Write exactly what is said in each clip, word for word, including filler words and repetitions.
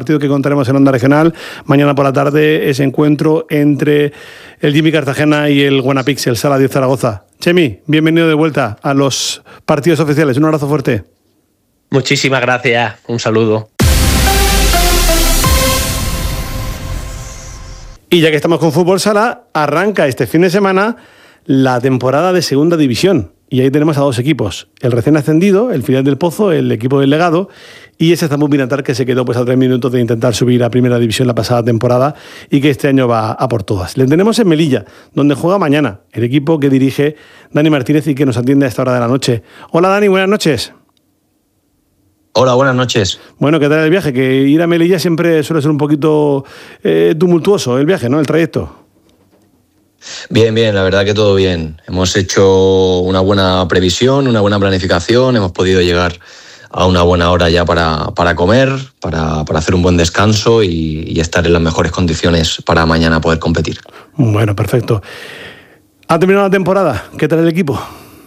partido que contaremos en Onda Regional. Mañana por la tarde ese encuentro entre el Jimmy Cartagena y el Guanapixel, Sala diez Zaragoza. Chemi, bienvenido de vuelta a los partidos oficiales. Un abrazo fuerte. Muchísimas gracias. Un saludo. Y ya que estamos con Fútbol Sala, arranca este fin de semana la temporada de Segunda División. Y ahí tenemos a dos equipos. El recién ascendido, el filial del Pozo, el equipo del Legado, y ese Zambumbí Natar que se quedó pues a tres minutos de intentar subir a Primera División la pasada temporada y que este año va a por todas. Le tenemos en Melilla, donde juega mañana el equipo que dirige Dani Martínez y que nos atiende a esta hora de la noche. Hola Dani, buenas noches. Hola, buenas noches. Bueno, ¿qué tal el viaje? Que ir a Melilla siempre suele ser un poquito eh, tumultuoso el viaje, ¿no? El trayecto. Bien, bien, la verdad que todo bien. Hemos hecho una buena previsión, una buena planificación, hemos podido llegar a una buena hora ya para, para comer, para, para hacer un buen descanso y, y estar en las mejores condiciones para mañana poder competir. Bueno, perfecto. ¿Ha terminado la temporada? ¿Qué tal el equipo?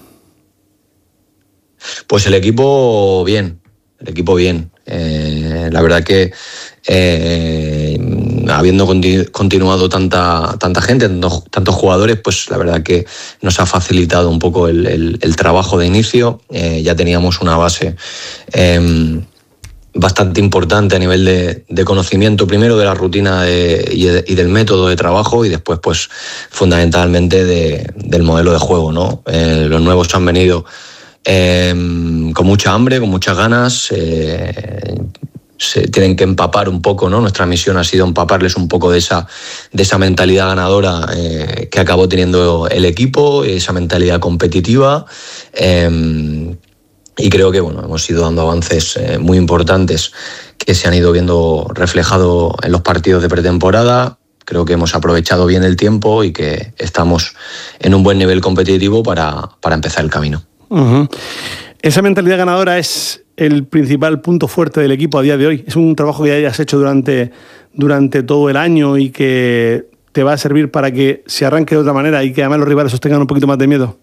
Pues el equipo bien, el equipo bien. Eh, la verdad que eh, habiendo continu- continuado tanta, tanta gente, tantos, tantos jugadores, pues la verdad que nos ha facilitado un poco el, el, el trabajo de inicio. Eh, ya teníamos una base eh, bastante importante a nivel de, de conocimiento, primero de la rutina de, y, de, y del método de trabajo y después pues fundamentalmente de, del modelo de juego, ¿no? Eh, los nuevos han venido Eh, con mucha hambre, con muchas ganas, eh, se tienen que empapar un poco, ¿no? Nuestra misión ha sido empaparles un poco de esa, de esa mentalidad ganadora eh, que acabó teniendo el equipo, esa mentalidad competitiva, eh, y creo que bueno, hemos ido dando avances eh, muy importantes que se han ido viendo reflejado en los partidos de pretemporada. Creo que hemos aprovechado bien el tiempo y que estamos en un buen nivel competitivo para, para empezar el camino. Uh-huh. Esa mentalidad ganadora es el principal punto fuerte del equipo a día de hoy. Es un trabajo que ya hayas hecho durante, durante todo el año y que te va a servir para que se arranque de otra manera y que además los rivales os tengan un poquito más de miedo.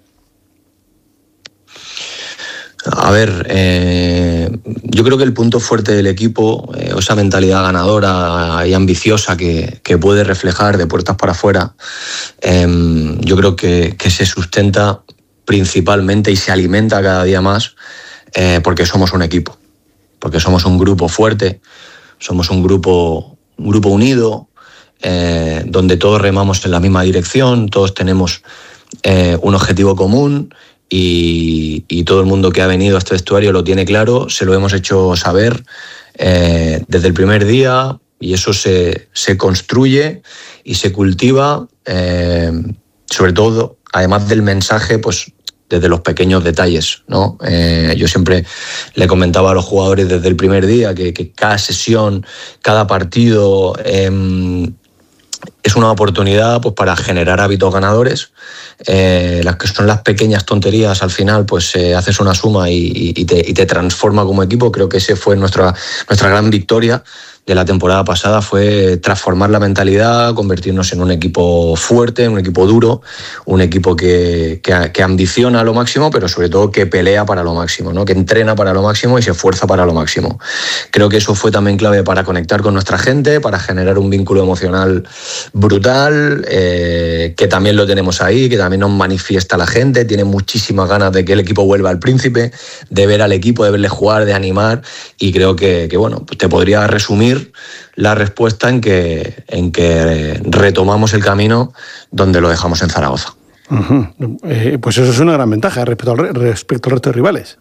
A ver, eh, yo creo que el punto fuerte del equipo, eh, esa mentalidad ganadora y ambiciosa que, que puede reflejar de puertas para afuera, eh, yo creo que, que se sustenta principalmente y se alimenta cada día más eh, porque somos un equipo, porque somos un grupo fuerte, somos un grupo, un grupo unido, eh, donde todos remamos en la misma dirección, todos tenemos eh, un objetivo común y, y todo el mundo que ha venido a este vestuario lo tiene claro, se lo hemos hecho saber eh, desde el primer día y eso se, se construye y se cultiva, eh, sobre todo, además del mensaje, pues desde los pequeños detalles, ¿no? Eh, yo siempre le comentaba a los jugadores desde el primer día que, que cada sesión, cada partido eh, es una oportunidad pues, para generar hábitos ganadores. Eh, las que son las pequeñas tonterías, al final pues eh, haces una suma y, y, te, y te transforma como equipo. Creo que ese fue nuestra, nuestra gran victoria de la temporada pasada, fue transformar la mentalidad, convertirnos en un equipo fuerte, un equipo duro, un equipo que, que, que ambiciona a lo máximo, pero sobre todo que pelea para lo máximo, ¿no? Que entrena para lo máximo y se esfuerza para lo máximo. Creo que eso fue también clave para conectar con nuestra gente, para generar un vínculo emocional brutal, eh, que también lo tenemos ahí, que también nos manifiesta la gente, tiene muchísimas ganas de que el equipo vuelva al Príncipe, de ver al equipo, de verle jugar, de animar, y creo que, que bueno, pues te podría resumir la respuesta en que, en que retomamos el camino donde lo dejamos en Zaragoza. Uh-huh. Eh, pues eso es una gran ventaja respecto al, respecto al resto de rivales.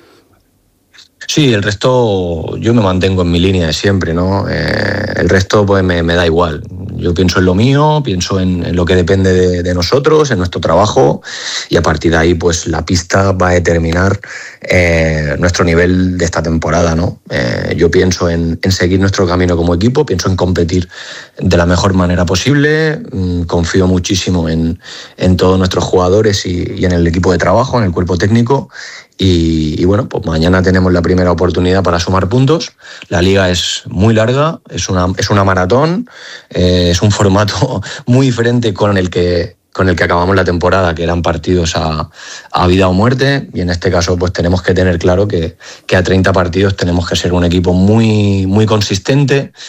Sí, el resto yo me mantengo en mi línea de siempre, ¿no? Eh, el resto pues me, me da igual. Yo pienso en lo mío, pienso en, en lo que depende de, de nosotros, en nuestro trabajo, y a partir de ahí pues la pista va a determinar eh, nuestro nivel de esta temporada, ¿no? Eh, yo pienso en, en seguir nuestro camino como equipo, pienso en competir de la mejor manera posible, mmm, confío muchísimo en, en todos nuestros jugadores y, y en el equipo de trabajo, en el cuerpo técnico. Y, y bueno, pues mañana tenemos la primera oportunidad para sumar puntos. La liga es muy larga, es una, es una maratón, eh, es un formato muy diferente con el que con el que acabamos la temporada, que eran partidos a, a vida o muerte, y en este caso pues tenemos que tener claro que, que a treinta partidos tenemos que ser un equipo muy, muy consistente,